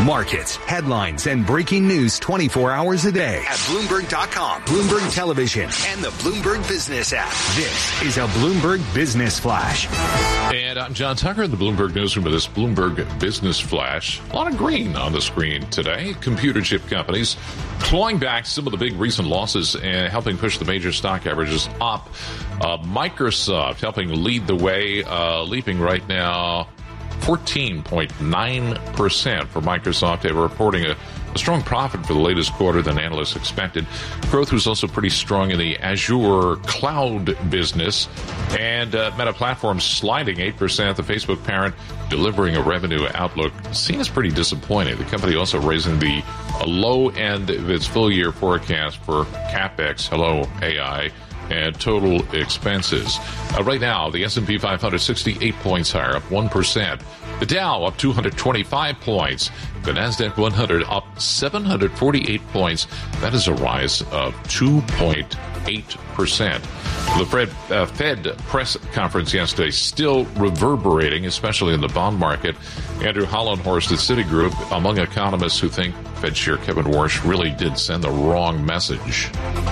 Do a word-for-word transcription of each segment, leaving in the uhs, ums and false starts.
Markets, headlines, and breaking news twenty-four hours a day at Bloomberg dot com, Bloomberg Television, and the Bloomberg Business app. This is a Bloomberg Business Flash. And I'm John Tucker in the Bloomberg Newsroom with this Bloomberg Business Flash. A lot of green on the screen today. Computer chip companies clawing back some of the big recent losses and helping push the major stock averages up. Uh, Microsoft helping lead the way, uh, leaping right now fourteen point nine percent for Microsoft. They were reporting a, a strong profit for the latest quarter than analysts expected. Growth was also pretty strong in the Azure cloud business. And uh, Meta Platforms sliding eight percent. The Facebook parent delivering a revenue outlook seen as pretty disappointing. The company also raising the uh, low end of its full-year forecast for CapEx, hello, A I, and total expenses. Uh, right now, the S and P five hundred sixty-eight points higher, up one percent. The Dow up two hundred twenty-five points. The NASDAQ one hundred up seven hundred forty-eight points. That is a rise of two point eight percent. The Fed, uh, Fed press conference yesterday still reverberating, especially in the bond market. Andrew Hollenhorst at Citigroup, among economists who think Fed Chair Kevin Warsh really did send the wrong message.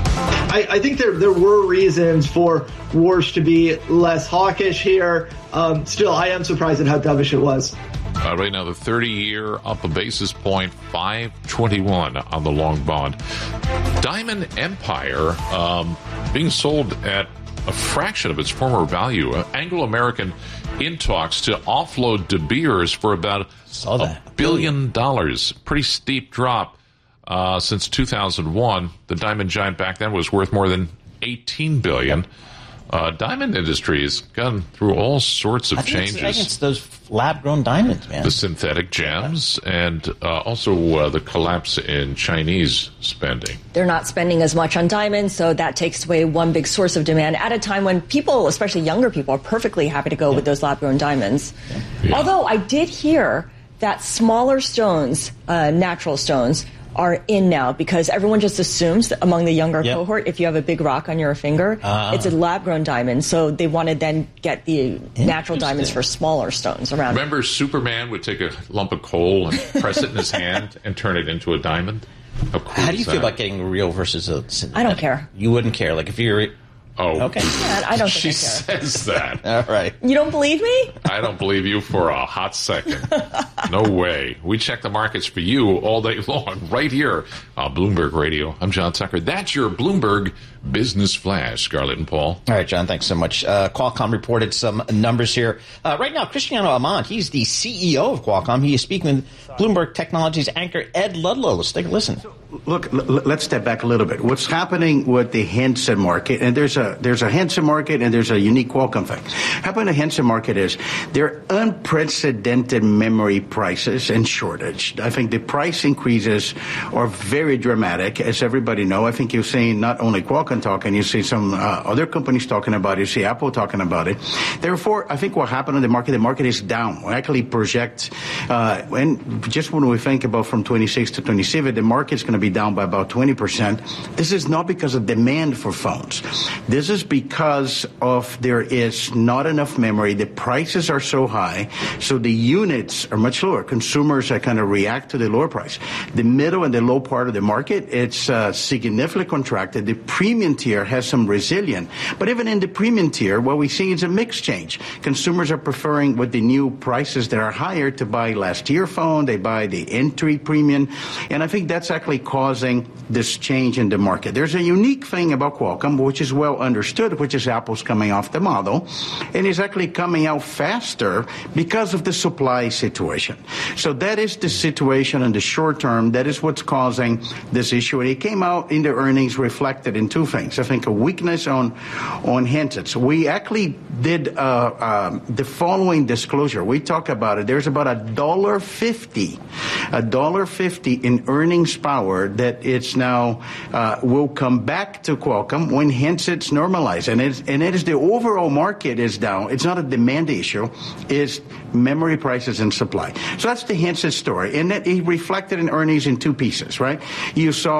I, I think there there were reasons for Warsh to be less hawkish here. Um, still, I am surprised at how dovish it was. Uh, right now, the thirty-year up a basis point, five twenty-one on the long bond. Diamond Empire um, being sold at a fraction of its former value. Uh, Anglo-American in talks to offload De Beers for about a billion dollars. Pretty steep drop. Uh, since two thousand one, the diamond giant back then was worth more than eighteen billion dollars. Uh, diamond industry has gone through all sorts of I think changes. It's, I think it's those lab-grown diamonds, man. The synthetic gems and uh, also uh, the collapse in Chinese spending. They're not spending as much on diamonds, so that takes away one big source of demand at a time when people, especially younger people, are perfectly happy to go yeah. with those lab-grown diamonds. Yeah. Yeah. Although I did hear that smaller stones, uh, natural stones, are in now because everyone just assumes that among the younger yep. cohort, if you have a big rock on your finger, uh, it's a lab-grown diamond. So they want to then get the natural diamonds for smaller stones around. Remember, Superman would take a lump of coal and press it in his hand and turn it into a diamond? How, cool How do you that? feel about getting real versus a... I don't care. You wouldn't care. Like if you're... Oh, okay. Yeah, I don't think she I care. says that. All right. You don't believe me? I don't believe you for a hot second. No way. We check the markets for you all day long, right here on Bloomberg Radio. I'm John Tucker. That's your Bloomberg Business Flash, Scarlett and Paul. All right, John, thanks so much. Uh, Qualcomm reported some numbers here. Uh, right now, Cristiano Amon, he's the C E O of Qualcomm. He is speaking with Bloomberg Technologies anchor Ed Ludlow. Let's take a listen. Look, l- let's step back a little bit. What's happening with the handset market, and there's a there's a handset market and there's a unique Qualcomm thing. Happening in the handset market is there are unprecedented memory prices and shortage. I think the price increases are very dramatic, as everybody know. I think you're seeing not only Qualcomm talking, you see some uh, other companies talking about it, you see Apple talking about it. Therefore, I think what happened in the market, the market is down. We actually project, uh, and just when we think about from twenty-six to twenty-seven, the market's going to be down by about twenty percent. This is not because of demand for phones. This is because of there is not enough memory. The prices are so high, so the units are much lower. Consumers are kind of react to the lower price. The middle and the low part of the market, it's uh, significantly contracted. The premium tier has some resilience. But even in the premium tier, what we see is a mix change. Consumers are preferring with the new prices that are higher to buy last year phone. They buy the entry premium. And I think that's actually causing this change in the market. There's a unique thing about Qualcomm, which is well understood, which is Apple's coming off the model. And it's actually coming out faster because of the supply situation. So that is the situation in the short term. That is what's causing this issue. And it came out in the earnings reflected in two things. I think a weakness on on handsets. We actually did uh, um, the following disclosure. We talk about it. There's about a dollar fifty, a dollar fifty in earnings power that it's now uh, will come back to Qualcomm when handsets normalize. And it's, and it is the overall market is down. It's not a demand issue. It's memory prices and supply. So that's the handset story. And that it reflected in earnings in two pieces, right? You saw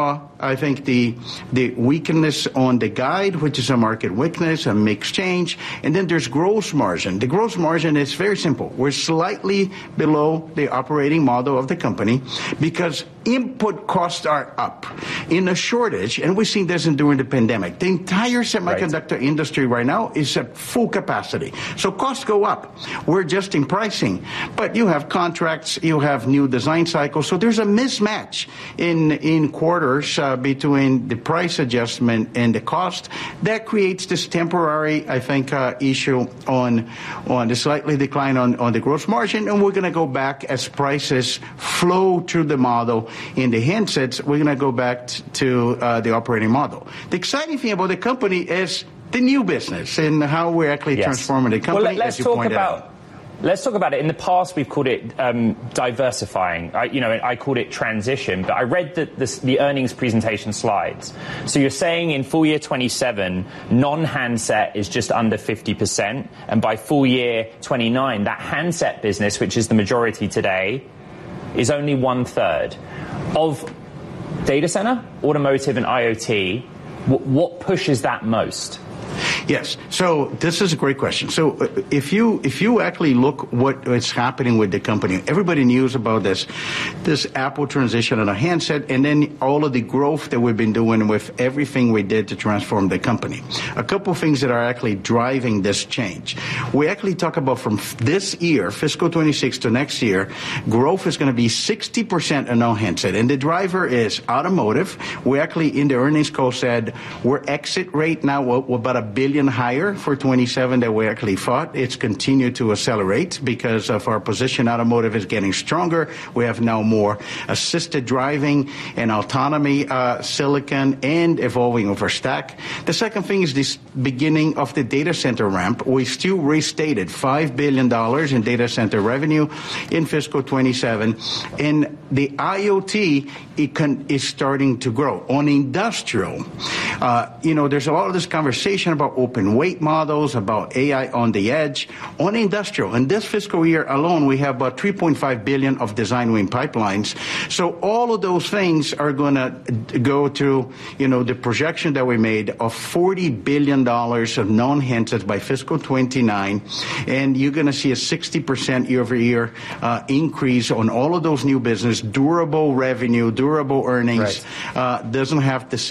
I think the the weakness on the guide, which is a market weakness, a mix change, and then there's gross margin. The gross margin is very simple. We're slightly below the operating model of the company because input costs are up. In a shortage, and we've seen this during the pandemic, the entire semiconductor right. industry right now is at full capacity. So costs go up. We're adjusting pricing. But you have contracts, you have new design cycles, so there's a mismatch in in quarters uh, between the price adjustment and the cost. That creates this temporary, I think, uh, issue on on the slightly decline on, on the gross margin, and we're going to go back as prices flow through the model in the handsets. We're going to go back t- to uh, the operating model. The exciting thing about the company is the new business and how we're actually yes. transforming the company. Well, let's as you talk pointed about. out. Let's talk about it. In the past, we've called it um, diversifying. I, you know, I called it transition. But I read the, the, the earnings presentation slides. So you're saying in full year twenty-seven, non-handset is just under fifty percent. And by full year twenty-nine, that handset business, which is the majority today, is only one third. Of data center, automotive, and IoT, w- what pushes that most? Yes. So this is a great question. So uh, if you if you actually look what is happening with the company, everybody knows about this this Apple transition on a handset, and then all of the growth that we've been doing with everything we did to transform the company. A couple of things that are actually driving this change. We actually talk about from this year, fiscal twenty-six to next year, growth is going to be sixty percent on no handset, and the driver is automotive. We actually in the earnings call said we're exit rate now we're about a billion higher for twenty-seven than we actually thought. It's continued to accelerate because of our position. Automotive is getting stronger. We have now more assisted driving and autonomy uh, silicon and evolving over stack. The second thing is this beginning of the data center ramp. We still restated five billion dollars in data center revenue in fiscal twenty-seven. And the IoT it can, is starting to grow. On industrial, uh, you know, there's a lot of this conversation about open weight models, about A I on the edge. On industrial, in this fiscal year alone, we have about three point five billion of design win pipelines. So all of those things are going to go to, you know, the projection that we made of forty billion dollars of non-handsets by fiscal twenty-nine. And you're going to see a sixty percent year-over-year uh, increase on all of those new business, durable revenue, durable earnings, right. uh, doesn't have the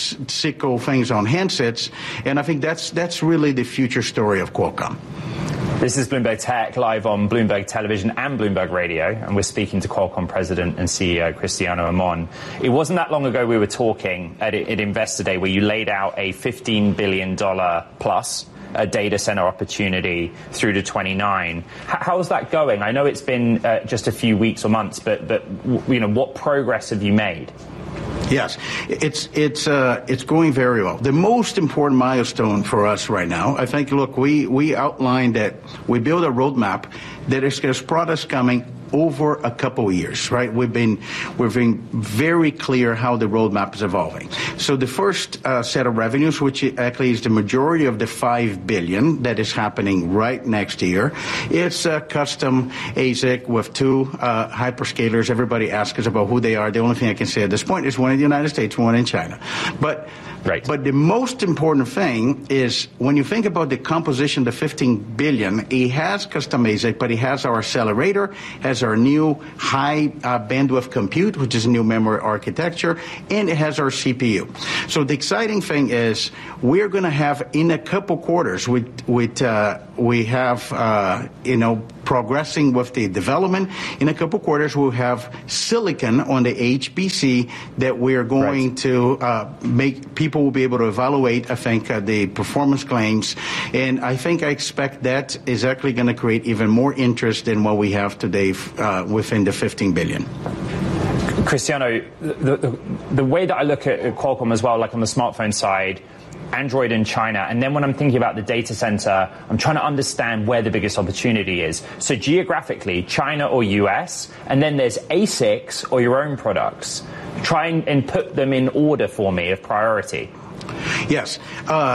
sickle things on handsets. And I think that's that's really the future story of Qualcomm. This is Bloomberg Tech, live on Bloomberg Television and Bloomberg Radio, and we're speaking to Qualcomm President and C E O Cristiano Amon. It wasn't that long ago we were talking at, at Investor Day where you laid out a fifteen billion dollars plus a data center opportunity through to twenty-nine. H- how's that going? I know it's been uh, just a few weeks or months, but, but you know, what progress have you made? Yes, it's it's uh, it's going very well. The most important milestone for us right now, I think. Look, we we outlined that we build a roadmap that is there's products coming over a couple of years, right? We've been we've been very clear how the roadmap is evolving. So the first uh, set of revenues, which actually is the majority of the five billion that is happening right next year, it's a custom A S I C with two uh, hyperscalers. Everybody asks us about who they are. The only thing I can say at this point is one in the United States, one in China. But right. But the most important thing is when you think about the composition, the fifteen billion, it has custom A S I C, but it has our accelerator, has our new high uh, bandwidth compute, which is a new memory architecture, and it has our C P U. So the exciting thing is we're going to have in a couple quarters, with, with uh, we have, uh, you know, progressing with the development. In a couple quarters, we'll have silicon on the H P C that we're going right. to uh, make people will be able to evaluate, I think, uh, the performance claims. And I think I expect that is actually going to create even more interest than what we have today uh, within the fifteen billion. Cristiano, the, the, the way that I look at Qualcomm as well, like on the smartphone side, Android in China, and then when I'm thinking about the data center, I'm trying to understand where the biggest opportunity is. So geographically, China or U S, and then there's A S I Cs or your own products. Try and, and put them in order for me of priority. Yes. Uh,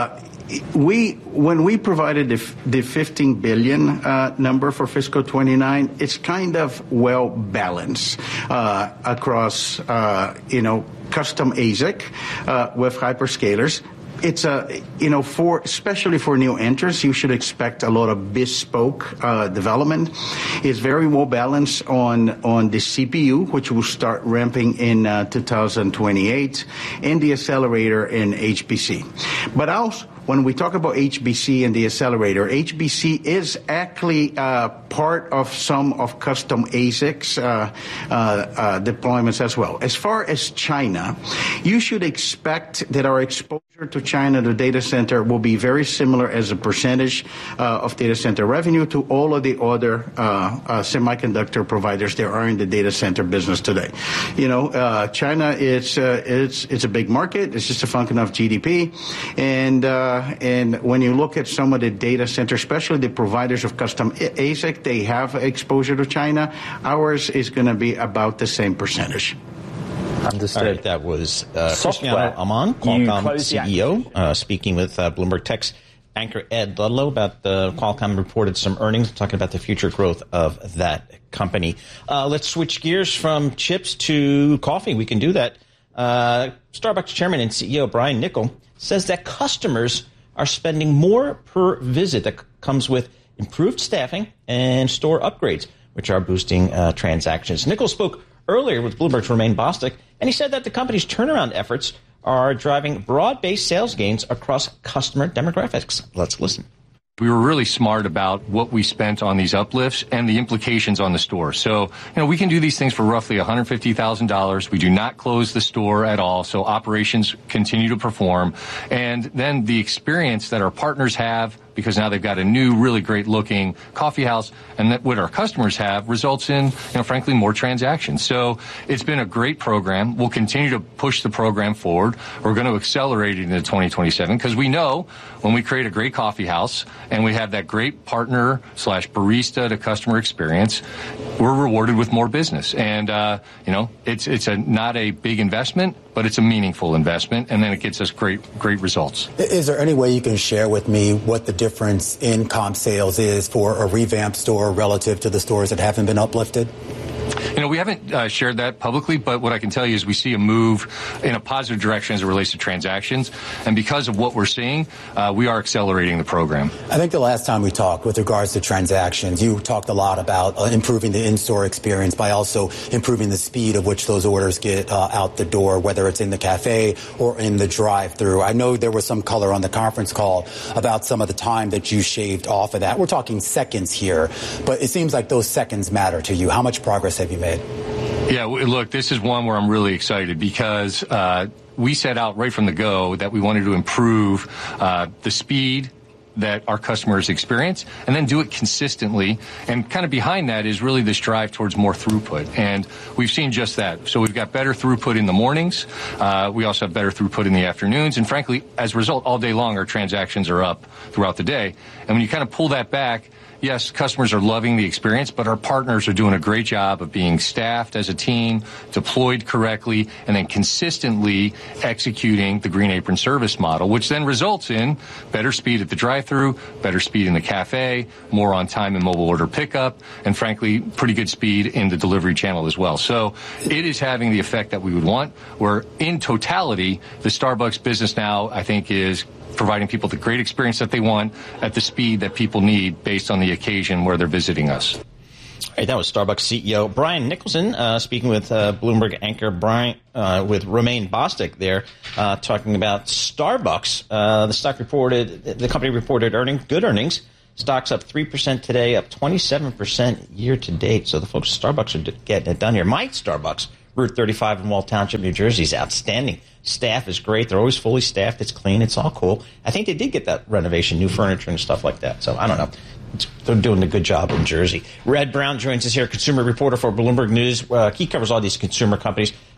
we when we provided the, the fifteen billion uh, number for fiscal twenty-nine, it's kind of well balanced uh, across uh, you know custom A S I C uh, with hyperscalers. It's a, you know, for especially for new entrants, you should expect a lot of bespoke uh, development. It's very well balanced on on the C P U, which will start ramping in uh, two thousand twenty-eight, and the accelerator in H P C. But also, when we talk about H B C and the accelerator, H B C is actually uh, part of some of custom A S I Cs uh, uh, uh, deployments as well. As far as China, you should expect that our exposure to China, the data center, will be very similar as a percentage uh, of data center revenue to all of the other uh, uh, semiconductor providers there are in the data center business today. You know, uh, China, it's, uh, it's, it's a big market. It's just a function of G D P. And, uh, and when you look at some of the data centers, especially the providers of custom A S I C, they have exposure to China. Ours is going to be about the same percentage. Understood. All right, that was uh, Cristiano Amon, Qualcomm C E O, uh, speaking with uh, Bloomberg Tech's anchor Ed Ludlow about the Qualcomm reported some earnings, talking about the future growth of that company. Uh, let's switch gears from chips to coffee. We can do that. Uh, Starbucks chairman and C E O Brian Niccol says that customers are spending more per visit. That comes with improved staffing and store upgrades, which are boosting uh, transactions. Niccol spoke earlier with Bloomberg's Romain Bostick, and he said that the company's turnaround efforts are driving broad-based sales gains across customer demographics. Let's listen. We were really smart about what we spent on these uplifts and the implications on the store. So, you know, we can do these things for roughly one hundred fifty thousand dollars. We do not close the store at all, so operations continue to perform. And then the experience that our partners have, because now they've got a new, really great-looking coffee house, and that what our customers have results in, you know, frankly, more transactions. So it's been a great program. We'll continue to push the program forward. We're going to accelerate it into twenty twenty-seven because we know when we create a great coffee house and we have that great partner slash barista to customer experience, we're rewarded with more business. And, uh, you know, it's it's a not a big investment, but it's a meaningful investment, and then it gets us great great results. Is there any way you can share with me what the difference in comp sales is for a revamped store relative to the stores that haven't been uplifted? You know, we haven't uh, shared that publicly, but what I can tell you is we see a move in a positive direction as it relates to transactions. And because of what we're seeing, uh, we are accelerating the program. I think the last time we talked with regards to transactions, you talked a lot about uh, improving the in-store experience by also improving the speed of which those orders get uh, out the door, whether it's in the cafe or in the drive-thru. I know there was some color on the conference call about some of the time that you shaved off of that. We're talking seconds here, but it seems like those seconds matter to you. How much progress have you made? Yeah, look, this is one where I'm really excited because uh, we set out right from the go that we wanted to improve uh, the speed that our customers experience and then do it consistently. And kind of behind that is really this drive towards more throughput. And we've seen just that. So we've got better throughput in the mornings. Uh, we also have better throughput in the afternoons. And frankly, as a result, all day long, our transactions are up throughout the day. And when you kind of pull that back, yes, customers are loving the experience, but our partners are doing a great job of being staffed as a team, deployed correctly, and then consistently executing the Green Apron service model, which then results in better speed at the drive-thru, better speed in the cafe, more on-time and mobile order pickup, and frankly, pretty good speed in the delivery channel as well. So it is having the effect that we would want, where in totality, the Starbucks business now, I think, is providing people the great experience that they want at the speed that people need based on the occasion where they're visiting us. All right, that was Starbucks C E O Brian Nicholson uh, speaking with uh, Bloomberg anchor Brian uh, with Romain Bostick there, uh, talking about Starbucks. Uh, the stock reported, the company reported earnings, good earnings. Stock's up three percent today, up twenty-seven percent year to date. So the folks at Starbucks are getting it done here. My Starbucks, Route thirty-five in Wall Township, New Jersey, is outstanding. Staff is great. They're always fully staffed. It's clean. It's all cool. I think they did get that renovation, new furniture and stuff like that. So I don't know. It's, they're doing a good job in Jersey. Red Brown joins us here, consumer reporter for Bloomberg News. Uh, he covers all these consumer companies.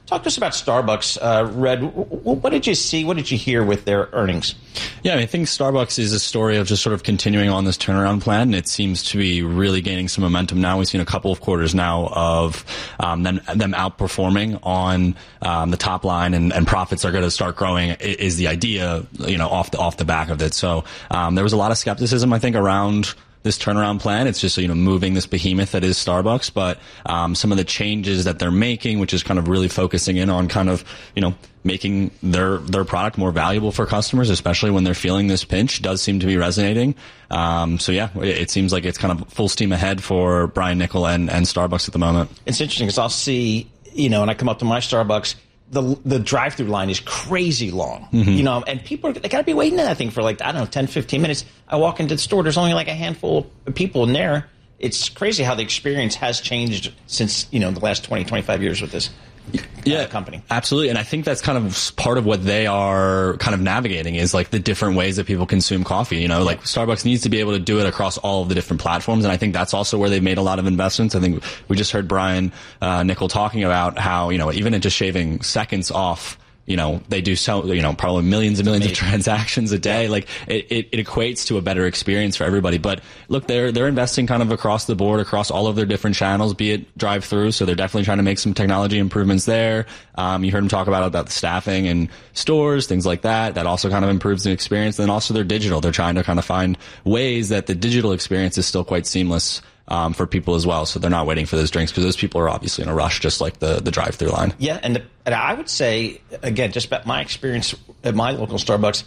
Talk to us about Starbucks, uh, Red. What did you see? What did you hear with their earnings? Yeah, I think Starbucks is a story of just sort of continuing on this turnaround plan. It seems to be really gaining some momentum now. We've seen a couple of quarters now of um, them, them outperforming on um, the top line, and, and profits are going to start growing. Is the idea, you know, off the off the back of it. So um, there was a lot of skepticism, I think, around this turnaround plan. It's just, you know, moving this behemoth that is Starbucks, but um, some of the changes that they're making, which is kind of really focusing in on kind of, you know, making their their product more valuable for customers, especially when they're feeling this pinch, does seem to be resonating. Um, so yeah, it, it seems like it's kind of full steam ahead for Brian Niccol and, and Starbucks at the moment. It's interesting because I'll see, you know, when I come up to my Starbucks, the the drive-through line is crazy long, mm-hmm. you know, and people, are, they got to be waiting in that thing for like, I don't know, ten, fifteen minutes. I walk into the store, there's only like a handful of people in there. It's crazy how the experience has changed since, you know, the last twenty, twenty-five years with this yeah, uh, company. Absolutely. And I think that's kind of part of what they are kind of navigating is like the different ways that people consume coffee. You know, like Starbucks needs to be able to do it across all of the different platforms. And I think that's also where they've made a lot of investments. I think we just heard Brian uh, Niccol talking about how, you know, even into shaving seconds off, you know, they do so, you know, probably millions and millions of transactions a day. Like it, it, it equates to a better experience for everybody. But look, they're, they're investing kind of across the board, across all of their different channels, be it drive through. So they're definitely trying to make some technology improvements there. Um, you heard them talk about, about the staffing and stores, things like that. That also kind of improves the experience. And then also their digital. They're trying to kind of find ways that the digital experience is still quite seamless Um, for people as well, so they're not waiting for those drinks because those people are obviously in a rush, just like the, the drive-through line. Yeah, and, the, and I would say, again, just about my experience at my local Starbucks,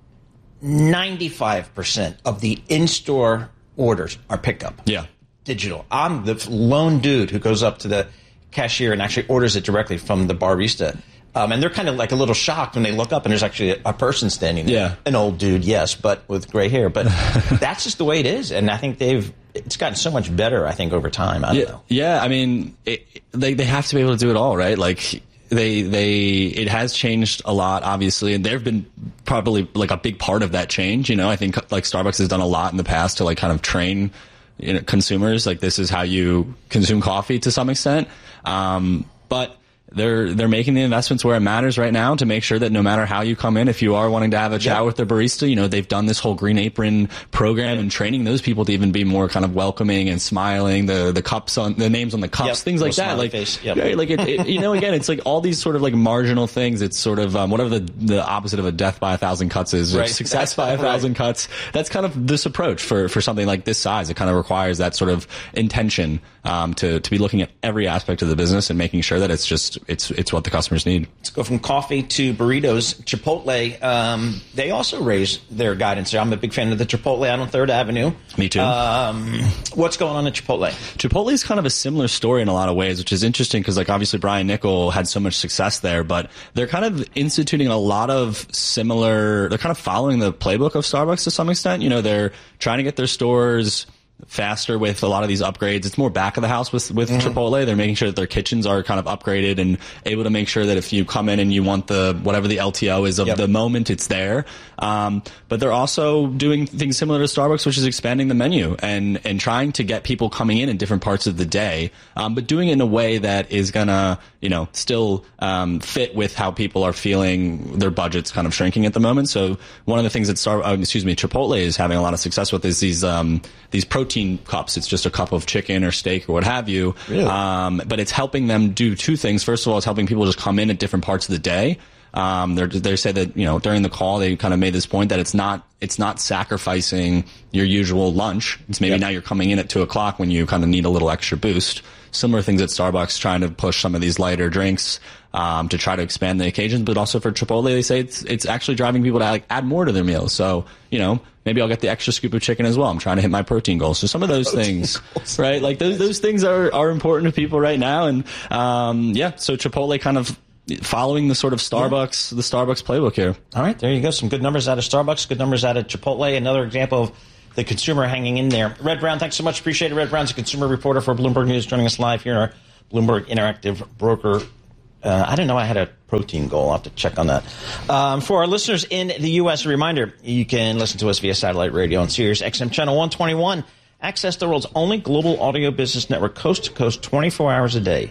ninety-five percent of the in-store orders are pickup. Yeah. Digital. I'm the lone dude who goes up to the cashier and actually orders it directly from the barista. Um, and they're kind of like a little shocked when they look up and there's actually a, a person standing there. Yeah. An old dude, yes, but with gray hair. But that's just the way it is. And I think they've, it's gotten so much better, I think, over time. I don't yeah, know. Yeah, I mean, it, they, they have to be able to do it all, right? Like, they, they, it has changed a lot, obviously, and they've been probably like a big part of that change. You know, I think like Starbucks has done a lot in the past to like kind of train, you know, consumers. Like, this is how you consume coffee to some extent. Um, but They're they're making the investments where it matters right now to make sure that no matter how you come in, if you are wanting to have a chat yep. with the barista, you know, they've done this whole Green Apron program and training those people to even be more kind of welcoming and smiling. The the cups on the names on the cups, yep. things like that. Like yep. right, like it, it, you know, again, it's like all these sort of like marginal things. It's sort of um, whatever the the opposite of a death by a thousand cuts is, right. or success by a thousand right. cuts. That's kind of this approach for for something like this size. It kind of requires that sort of intention um, to to be looking at every aspect of the business and making sure that it's just it's it's what the customers need. Let's go from coffee to burritos. Chipotle, um, they also raised their guidance there. I'm a big fan of the Chipotle out on third Avenue. Me too. Um, what's going on at Chipotle? Chipotle is kind of a similar story in a lot of ways, which is interesting because, like, obviously Brian Niccol had so much success there, but they're kind of instituting a lot of similar, they're kind of following the playbook of Starbucks to some extent. You know, they're trying to get their stores faster with a lot of these upgrades. It's more back of the house with, with mm-hmm. Chipotle. They're making sure that their kitchens are kind of upgraded and able to make sure that if you come in and you want the, whatever the L T O is of yep. the moment, it's there. Um, but they're also doing things similar to Starbucks, which is expanding the menu and, and trying to get people coming in in different parts of the day. Um, but doing it in a way that is gonna, you know, still, um, fit with how people are feeling their budgets kind of shrinking at the moment. So one of the things that Star, uh, excuse me, Chipotle is having a lot of success with is these, um, these protein cups. It's just a cup of chicken or steak or what have you. Really? Um, but it's helping them do two things. First of all, it's helping people just come in at different parts of the day. Um, they're, they say that, you know, during the call, they kind of made this point that it's not, it's not sacrificing your usual lunch. It's maybe yep. now you're coming in at two o'clock when you kind of need a little extra boost. Similar things at Starbucks, trying to push some of these lighter drinks, um, to try to expand the occasions, but also for Chipotle, they say it's, it's actually driving people to like add more to their meals. So, you know, maybe I'll get the extra scoop of chicken as well. I'm trying to hit my protein goals. So some of those protein things, goals. right? Like those, those things are, are important to people right now. And, um, yeah, so Chipotle kind of following the sort of Starbucks, yeah. the Starbucks playbook here. All right, there you go. Some good numbers out of Starbucks, good numbers out of Chipotle. Another example of the consumer hanging in there. Red Brown, thanks so much. Appreciate it. Red Brown's a consumer reporter for Bloomberg News, joining us live here, our Bloomberg Interactive Broker. Uh, I didn't know I had a protein goal. I'll have to check on that. Um, for our listeners in the U S, a reminder, you can listen to us via satellite radio on Sirius X M Channel one twenty-one. Access the world's only global audio business network, coast to coast, twenty-four hours a day.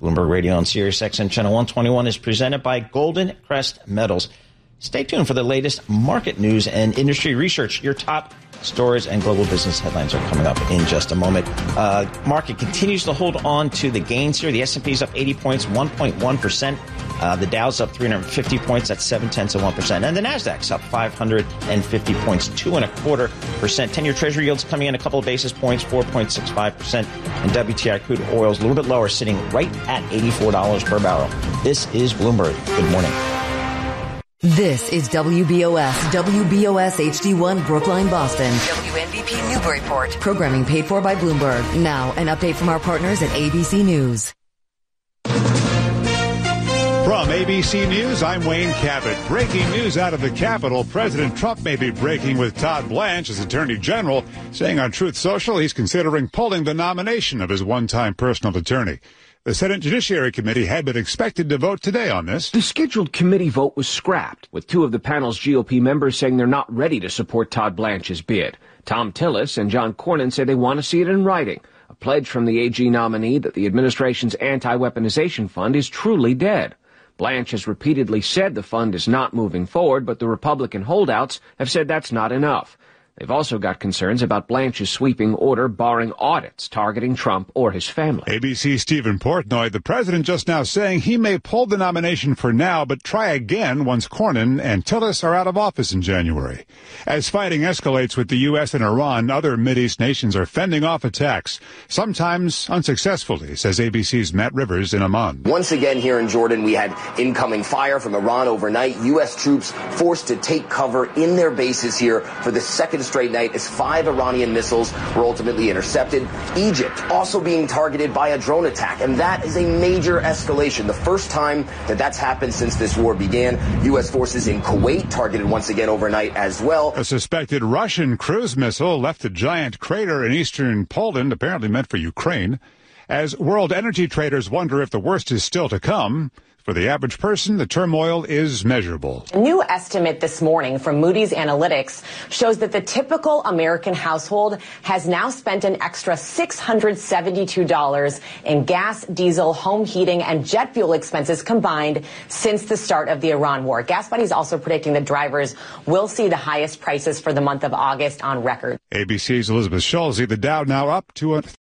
Bloomberg Radio on Sirius X M Channel one twenty-one is presented by Golden Crest Metals. Stay tuned for the latest market news and industry research. Your top stories and global business headlines are coming up in just a moment. Uh, market continues to hold on to the gains here. The S and P is up eighty points, one point one percent. Uh, the Dow's up three hundred fifty points, that's seven tenths of one percent. And the Nasdaq's up five hundred fifty points, two and a quarter percent. ten-year Treasury yields coming in a couple of basis points, four point six five percent. And W T I crude oil's a little bit lower, sitting right at eighty-four dollars per barrel. This is Bloomberg. Good morning. This is W B O S, W B O S H D one Brookline, Boston. W N B P Newburyport. Programming paid for by Bloomberg. Now, an update from our partners at A B C News. From A B C News, I'm Wayne Cabot. Breaking news out of the Capitol. President Trump may be breaking with Todd Blanche as Attorney General, saying on Truth Social he's considering pulling the nomination of his one-time personal attorney. The Senate Judiciary Committee had been expected to vote today on this. The scheduled committee vote was scrapped, with two of the panel's G O P members saying they're not ready to support Todd Blanche's bid. Tom Tillis and John Cornyn say they want to see it in writing, a pledge from the A G nominee that the administration's anti-weaponization fund is truly dead. Blanche has repeatedly said the fund is not moving forward, but the Republican holdouts have said that's not enough. They've also got concerns about Blanche's sweeping order barring audits targeting Trump or his family. A B C's Stephen Portnoy, the president just now saying he may pull the nomination for now, but try again once Cornyn and Tillis are out of office in January. As fighting escalates with the U S and Iran, other Mideast nations are fending off attacks, sometimes unsuccessfully, says A B C's Matt Rivers in Amman. Once again here in Jordan, we had incoming fire from Iran overnight. U S troops forced to take cover in their bases here for the second straight night as five Iranian missiles were ultimately intercepted. Egypt also being targeted by a drone attack, and that is a major escalation. The first time that that's happened since this war began. U S forces in Kuwait targeted once again overnight as well. A suspected Russian cruise missile left a giant crater in eastern Poland, apparently meant for Ukraine. As world energy traders wonder if the worst is still to come, for the average person, the turmoil is measurable. A new estimate this morning from Moody's Analytics shows that the typical American household has now spent an extra six hundred seventy-two dollars in gas, diesel, home heating, and jet fuel expenses combined since the start of the Iran war. Gas Buddy is also predicting that drivers will see the highest prices for the month of August on record. A B C's Elizabeth Schulze, the Dow now up to